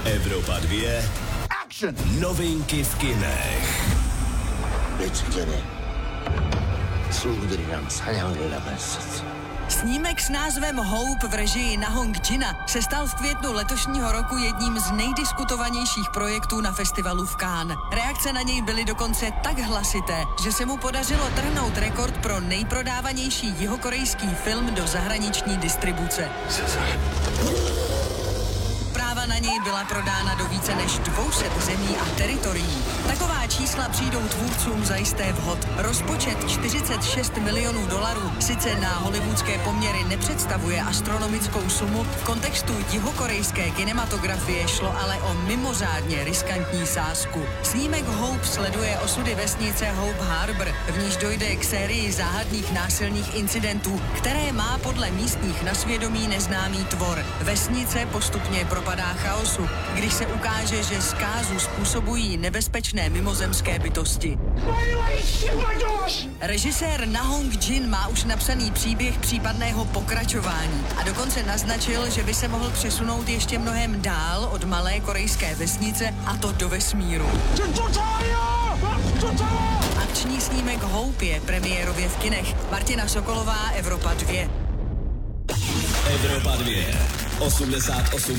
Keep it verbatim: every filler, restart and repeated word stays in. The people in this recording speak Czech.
Evropa dva. Action! Novinky v kinech. Nečekaně. Soudry nám saňali na srdce. Snímek s názvem Hope v režii Nahong Jina se stal v květnu letošního roku jedním z nejdiskutovanějších projektů na festivalu v Cannes. Reakce na něj byly dokonce tak hlasité, že se mu podařilo trhnout rekord pro nejprodávanější jihokorejský film do zahraniční distribuce. Práva na něj byla prodána do více než dvě stě zemí a teritorií. Taková čísla přijdou tvůrcům zajisté vhod. Rozpočet čtyřicet šest milionů dolarů sice na hollywoodské poměry nepředstavuje astronomickou sumu, v kontextu jihokorejské kinematografie šlo ale o mimořádně riskantní sázku. Snímek Hope sleduje osudy vesnice Hope Harbor, v níž dojde k sérii záhadných násilných incidentů, které má podle místních na svědomí neznámý tvor. Vesnice postupně propadá chaosu, když se ukáže, že zkázu způsobují nebezpečné mimozemské bytosti. Režisér Nahong Jin má už napsaný příběh případného pokračování a dokonce naznačil, že by se mohl přesunout ještě mnohem dál od malé korejské vesnice, a to do vesmíru. Akční snímek Hope je premiérově v kinech. Martina Sokolová, Evropa dva. Evropa dva. osmdesát osm